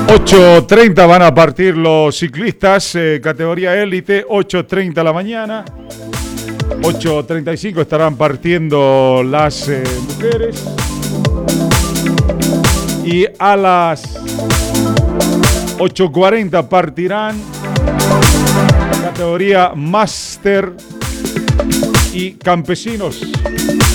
8:30 van a partir los ciclistas, categoría élite, 8:30 de la mañana. 8:35 estarán partiendo las mujeres. Y a las 8:40 partirán categoría máster y campesinos.